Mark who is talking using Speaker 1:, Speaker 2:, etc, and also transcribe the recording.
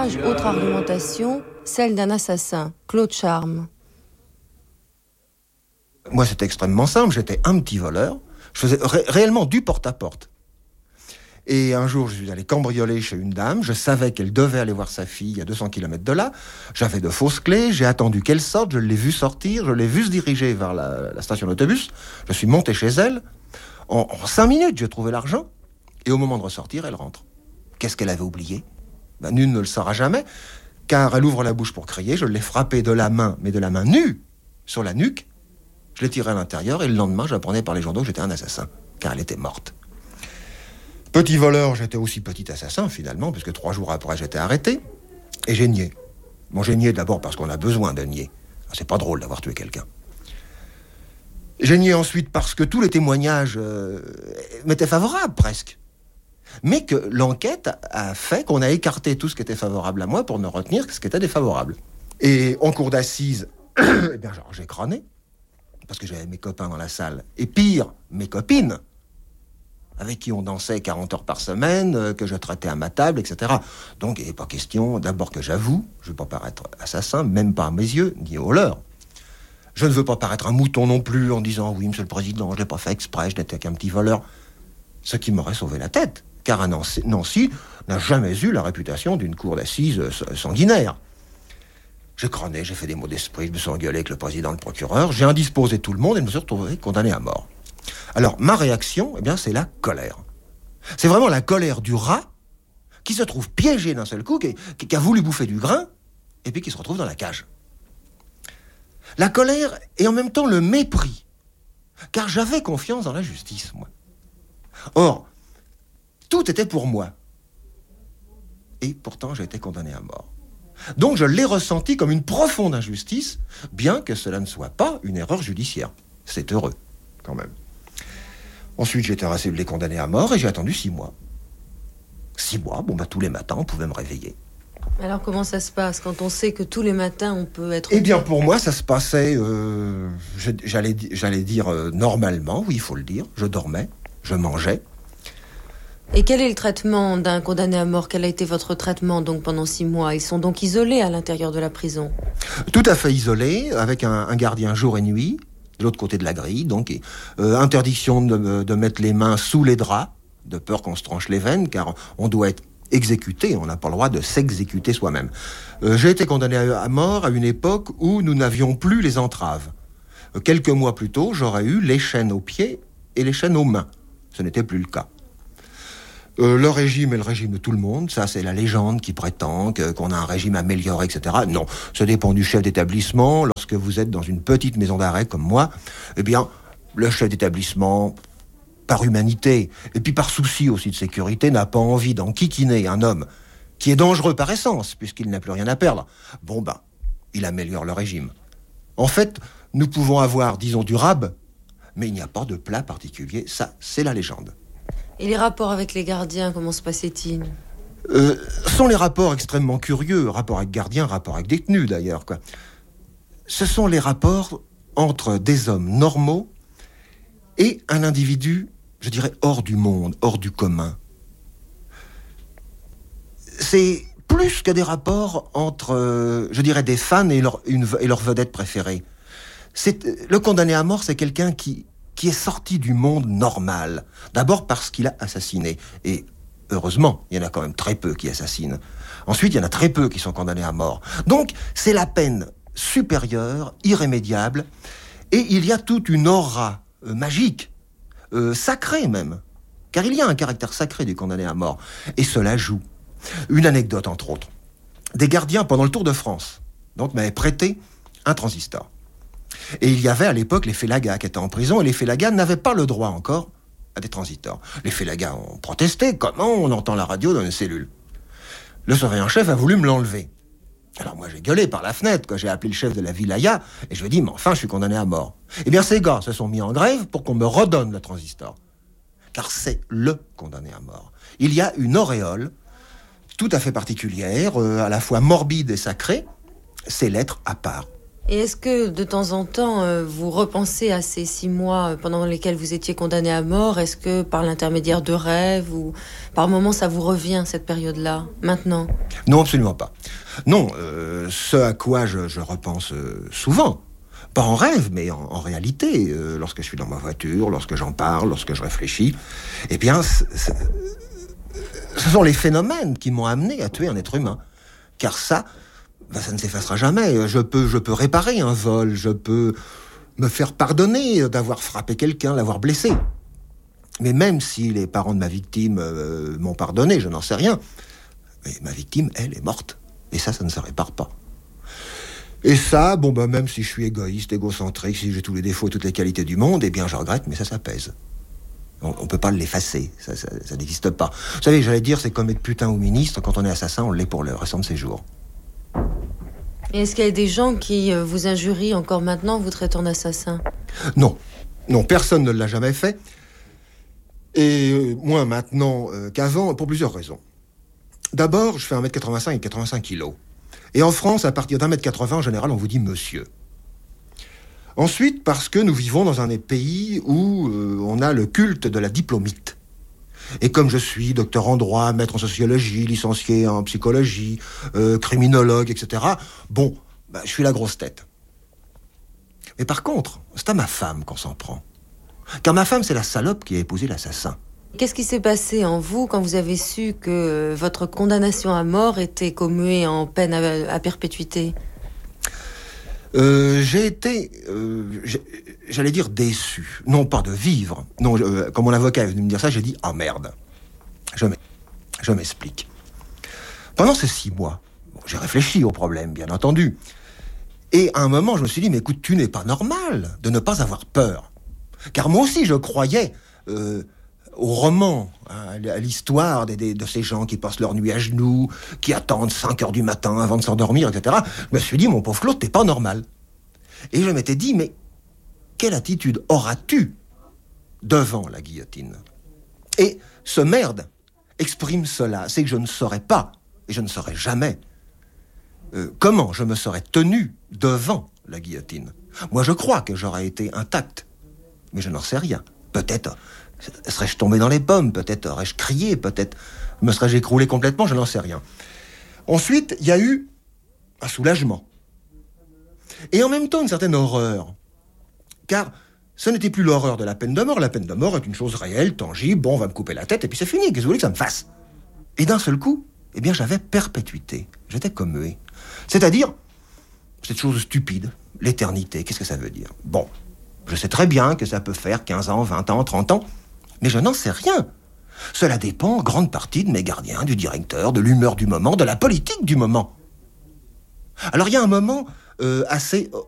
Speaker 1: témoignage, autre argumentation, celle d'un assassin, Claude Charme.
Speaker 2: Moi, c'était extrêmement simple. J'étais un petit voleur. Je faisais réellement du porte-à-porte. Et un jour, je suis allé cambrioler chez une dame. Je savais qu'elle devait aller voir sa fille à 200 km de là. J'avais de fausses clés. J'ai attendu qu'elle sorte. Je l'ai vue sortir. Je l'ai vue se diriger vers la station d'autobus. Je suis monté chez elle. En 5 minutes, j'ai trouvé l'argent. Et au moment de ressortir, elle rentre. Qu'est-ce qu'elle avait oublié ? Nul ne le saura jamais. Car elle ouvre la bouche pour crier. Je l'ai frappée de la main, mais de la main nue, sur la nuque. Je l'ai tirée à l'intérieur. Et le lendemain, j'apprenais par les journaux que j'étais un assassin. Car elle était morte. Petit voleur, j'étais aussi petit assassin, finalement, puisque 3 jours après, j'étais arrêté. Et j'ai nié. Bon, j'ai nié d'abord parce qu'on a besoin de nier. C'est pas drôle d'avoir tué quelqu'un. J'ai nié ensuite parce que tous les témoignages m'étaient favorables, presque. Mais que l'enquête a fait qu'on a écarté tout ce qui était favorable à moi pour ne retenir que ce qui était défavorable. Et en cour d'assises, eh bien, genre, j'ai crâné. Parce que j'avais mes copains dans la salle. Et pire, mes copines, avec qui on dansait 40 heures par semaine, que je traitais à ma table, etc. Donc, il n'est pas question, d'abord que j'avoue, je ne veux pas paraître assassin, même pas à mes yeux, ni au leurs. Je ne veux pas paraître un mouton non plus, en disant, oui, monsieur le président, je ne l'ai pas fait exprès, je n'étais qu'un petit voleur. Ce qui m'aurait sauvé la tête, car Nancy n'a jamais eu la réputation d'une cour d'assises sanguinaire. J'ai crâné, j'ai fait des mots d'esprit, je me suis engueulé avec le président, le procureur, j'ai indisposé tout le monde et je me suis retrouvé condamné à mort. Alors, ma réaction, eh bien, c'est la colère. C'est vraiment la colère du rat qui se trouve piégé d'un seul coup, qui a voulu bouffer du grain, et puis qui se retrouve dans la cage. La colère et en même temps le mépris, car j'avais confiance dans la justice, moi. Or, tout était pour moi. Et pourtant, j'ai été condamné à mort. Donc, je l'ai ressenti comme une profonde injustice, bien que cela ne soit pas une erreur judiciaire. C'est heureux, quand même. Ensuite, j'ai été rassemblé condamné à mort et j'ai attendu 6 mois. 6 mois, tous les matins, on pouvait me réveiller.
Speaker 1: Alors, comment ça se passe quand on sait que tous les matins, on peut être...
Speaker 2: Eh bien, pour moi, ça se passait, j'allais dire normalement, oui, il faut le dire. Je dormais, je mangeais.
Speaker 1: Et quel est le traitement d'un condamné à mort ? Quel a été votre traitement donc pendant 6 mois ? Ils sont donc isolés à l'intérieur de la prison ?
Speaker 2: Tout à fait isolés, avec un gardien jour et nuit, de l'autre côté de la grille, donc interdiction de mettre les mains sous les draps, de peur qu'on se tranche les veines, car on doit être exécuté, on n'a pas le droit de s'exécuter soi-même. J'ai été condamné à mort à une époque où nous n'avions plus les entraves. Quelques mois plus tôt, j'aurais eu les chaînes aux pieds et les chaînes aux mains. Ce n'était plus le cas. Le régime est le régime de tout le monde. Ça, c'est la légende qui prétend qu'on a un régime amélioré, etc. Non, ça dépend du chef d'établissement. Lorsque vous êtes dans une petite maison d'arrêt comme moi, eh bien, le chef d'établissement, par humanité, et puis par souci aussi de sécurité, n'a pas envie d'enquiquiner un homme qui est dangereux par essence, puisqu'il n'a plus rien à perdre. Il améliore le régime. En fait, nous pouvons avoir, disons, du rab, mais il n'y a pas de plat particulier. Ça, c'est la légende.
Speaker 1: Et les rapports avec les gardiens, comment se passait-il ?
Speaker 2: Sont les rapports extrêmement curieux, rapports avec gardiens, rapports avec détenus d'ailleurs, quoi. Ce sont les rapports entre des hommes normaux et un individu, je dirais, hors du monde, hors du commun. C'est plus que des rapports entre, je dirais, des fans et leur vedette préférée. Le condamné à mort, c'est quelqu'un qui est sorti du monde normal. D'abord parce qu'il a assassiné. Et heureusement, il y en a quand même très peu qui assassinent. Ensuite, il y en a très peu qui sont condamnés à mort. Donc, c'est la peine supérieure, irrémédiable. Et il y a toute une aura magique, sacrée même. Car il y a un caractère sacré du condamné à mort. Et cela joue. Une anecdote, entre autres. Des gardiens, pendant le Tour de France, donc, m'avaient prêté un transistor. Et il y avait à l'époque les félagas qui étaient en prison, et les félagas n'avaient pas le droit encore à des transistors. Les félagas ont protesté. Comment on entend la radio dans une cellule ? Le surveillant-chef a voulu me l'enlever. Alors moi j'ai gueulé par la fenêtre, quand j'ai appelé le chef de la wilaya, et je lui ai dit, mais enfin je suis condamné à mort. Eh bien ces gars se sont mis en grève pour qu'on me redonne le transistor. Car c'est le condamné à mort. Il y a une auréole tout à fait particulière, à la fois morbide et sacrée, c'est l'être à part.
Speaker 1: Et est-ce que, de temps en temps, vous repensez à ces 6 mois pendant lesquels vous étiez condamné à mort? Est-ce que, par l'intermédiaire de rêves, ou par moments, ça vous revient, cette période-là, maintenant?
Speaker 2: Non, absolument pas. Non, ce à quoi je repense souvent, pas en rêve, mais en réalité, lorsque je suis dans ma voiture, lorsque j'en parle, lorsque je réfléchis, eh bien, ce sont les phénomènes qui m'ont amené à tuer un être humain. Car ça ne s'effacera jamais. Je peux réparer un vol, je peux me faire pardonner d'avoir frappé quelqu'un, l'avoir blessé. Mais même si les parents de ma victime m'ont pardonné, je n'en sais rien. Mais ma victime, elle, est morte. Et ça ne se répare pas. Et ça, même si je suis égoïste, égocentrique, si j'ai tous les défauts et toutes les qualités du monde, eh bien je regrette, mais ça s'apaise. On ne peut pas l'effacer, ça n'existe pas. Vous savez, j'allais dire, c'est comme être putain ou ministre, quand on est assassin, on l'est pour le restant de ses jours.
Speaker 1: Et est-ce qu'il y a des gens qui vous injurient encore maintenant, vous traitant d'assassin?
Speaker 2: Non, personne ne l'a jamais fait. Et moins maintenant qu'avant, pour plusieurs raisons. D'abord, je fais 1m85 et 85 kilos. Et en France, à partir d'1m80, en général, on vous dit monsieur. Ensuite, parce que nous vivons dans un pays où on a le culte de la diplômite. Et comme je suis docteur en droit, maître en sociologie, licencié en psychologie, criminologue, etc., je suis la grosse tête. Mais par contre, c'est à ma femme qu'on s'en prend. Car ma femme, c'est la salope qui a épousé l'assassin.
Speaker 1: Qu'est-ce qui s'est passé en vous quand vous avez su que votre condamnation à mort était commuée en peine à perpétuité?
Speaker 2: J'ai été, j'allais dire déçu. Non pas de vivre. Non, quand mon avocat est venu me dire ça, j'ai dit « Ah merde !» Je m'explique. Pendant ces 6 mois, j'ai réfléchi au problème, bien entendu. Et à un moment, je me suis dit « Mais écoute, tu n'es pas normal de ne pas avoir peur. » Car moi aussi, je croyais au roman, à l'histoire de ces gens qui passent leur nuit à genoux, qui attendent 5 heures du matin avant de s'endormir, etc. Je me suis dit, mon pauvre Claude, t'es pas normal. Et je m'étais dit, mais quelle attitude auras-tu devant la guillotine? Et ce merde exprime cela, c'est que je ne saurais pas, et je ne saurais jamais, comment je me serais tenu devant la guillotine. Moi, je crois que j'aurais été intact, mais je n'en sais rien. Peut-être serais-je tombé dans les pommes, peut-être aurais-je crié, peut-être me serais-je écroulé complètement, je n'en sais rien. Ensuite, il y a eu un soulagement. Et en même temps, une certaine horreur. Car ce n'était plus l'horreur de la peine de mort. La peine de mort est une chose réelle, tangible. On va me couper la tête et puis c'est fini. Qu'est-ce que vous voulez que ça me fasse? Et d'un seul coup, eh bien, j'avais perpétuité. J'étais commué. C'est-à-dire, cette chose stupide, l'éternité, qu'est-ce que ça veut dire? Je sais très bien que ça peut faire 15 ans, 20 ans, 30 ans, mais je n'en sais rien. Cela dépend en grande partie de mes gardiens, du directeur, de l'humeur du moment, de la politique du moment. Alors il y a un moment assez